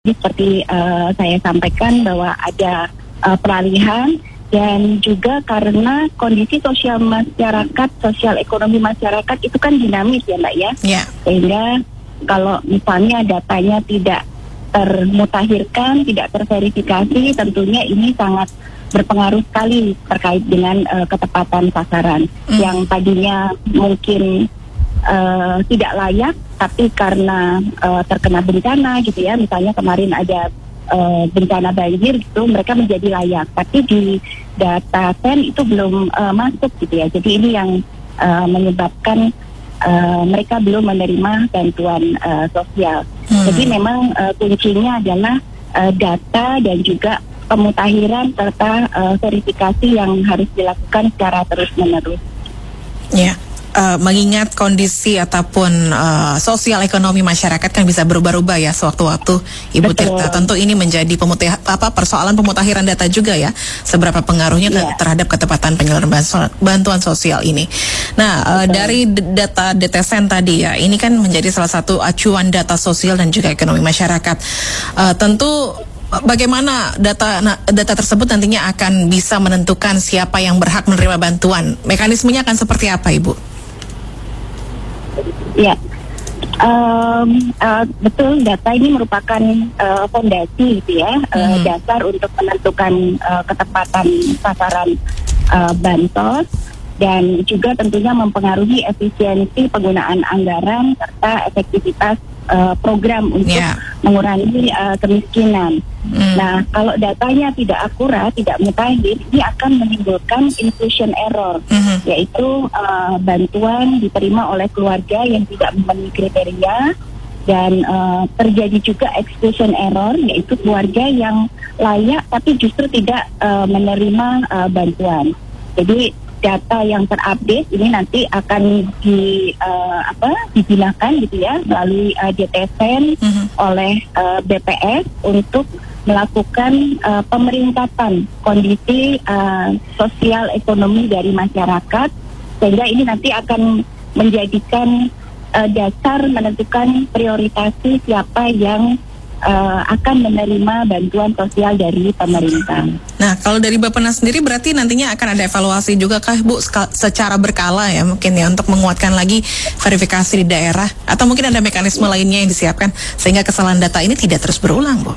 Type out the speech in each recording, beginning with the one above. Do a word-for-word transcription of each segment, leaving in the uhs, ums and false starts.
seperti uh, saya sampaikan bahwa ada uh, peralihan dan juga karena kondisi sosial masyarakat, sosial ekonomi masyarakat itu kan dinamis ya Mbak ya. Yeah. Sehingga kalau misalnya datanya tidak termutakhirkan, tidak terverifikasi, tentunya ini sangat berpengaruh sekali terkait dengan uh, ketepatan sasaran mm. yang tadinya mungkin Uh, tidak layak, tapi karena uh, terkena bencana gitu ya, misalnya kemarin ada uh, bencana banjir gitu, mereka menjadi layak. Tapi di data T E N itu belum uh, masuk gitu ya. Jadi ini yang uh, menyebabkan uh, mereka belum menerima bantuan uh, sosial. Hmm. Jadi memang uh, kuncinya adalah uh, data dan juga pemutakhiran serta uh, verifikasi yang harus dilakukan secara terus-menerus. Ya. Yeah. Uh, mengingat kondisi ataupun uh, sosial ekonomi masyarakat kan bisa berubah-ubah ya sewaktu-waktu, Ibu Betul. Tirta. Tentu ini menjadi pemutih, apa persoalan pemutakhiran data juga ya, seberapa pengaruhnya yeah. terhadap ketepatan penyaluran bantuan sosial ini. Nah, uh, dari data D T S E N tadi ya, ini kan menjadi salah satu acuan data sosial dan juga ekonomi masyarakat. Uh, tentu bagaimana data data tersebut nantinya akan bisa menentukan siapa yang berhak menerima bantuan? Mekanismenya akan seperti apa, Ibu? Ya, um, uh, betul. Data ini merupakan uh, fondasi, gitu ya, hmm. uh, dasar untuk menentukan uh, ketepatan sasaran uh, bansos dan juga tentunya mempengaruhi efisiensi penggunaan anggaran serta efektivitas uh, program untuk yeah. mengurangi uh, kemiskinan. Hmm. Nah, kalau datanya tidak akurat, tidak mutakhir, ini akan menimbulkan inclusion error, hmm. yaitu uh, bantuan diterima oleh keluarga yang tidak memenuhi kriteria dan uh, terjadi juga exclusion error, yaitu keluarga yang layak tapi justru tidak uh, menerima uh, bantuan. Jadi data yang terupdate ini nanti akan di uh, apa digunakan gitu ya melalui uh, D T S E N mm-hmm. oleh uh, B P S untuk melakukan uh, pemeringkatan kondisi uh, sosial ekonomi dari masyarakat, sehingga ini nanti akan menjadikan uh, dasar menentukan prioritasi siapa yang uh, akan menerima bantuan sosial dari pemerintah. Nah, kalau dari Bappenas sendiri berarti nantinya akan ada evaluasi juga kah Bu secara berkala ya mungkin ya untuk menguatkan lagi verifikasi di daerah, atau mungkin ada mekanisme lainnya yang disiapkan sehingga kesalahan data ini tidak terus berulang, Bu?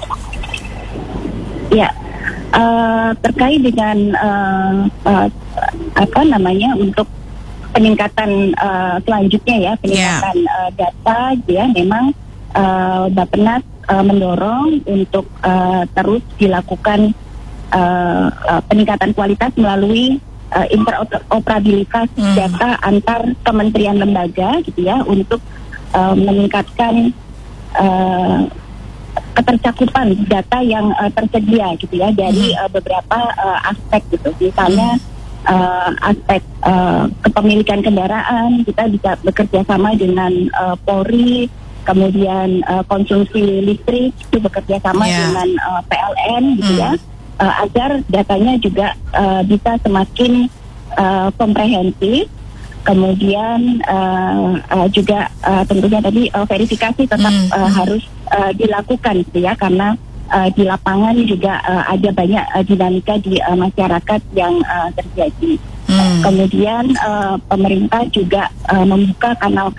Ya, uh, terkait dengan uh, uh, apa namanya untuk peningkatan uh, selanjutnya ya peningkatan yeah. uh, data, ya memang uh, Bappenas uh, mendorong untuk uh, terus dilakukan uh, uh, peningkatan kualitas melalui uh, interoperabilitas mm. data antar kementerian lembaga gitu ya untuk uh, meningkatkan uh, ketercakupan data yang uh, tersedia gitu ya dari uh, beberapa uh, aspek gitu, misalnya uh, aspek uh, kepemilikan kendaraan, kita bisa bekerja sama dengan uh, Polri, kemudian uh, konsumsi listrik itu bekerja sama yeah. dengan uh, P L N gitu hmm. ya, uh, agar datanya juga uh, bisa semakin uh, komprehensif. Kemudian uh, uh, juga uh, tentunya tadi uh, verifikasi tetap mm, uh, mm. harus uh, dilakukan gitu ya, karena uh, di lapangan juga uh, ada banyak uh, dinamika di uh, masyarakat yang uh, terjadi. Mm. Kemudian uh, pemerintah juga uh, membuka kanal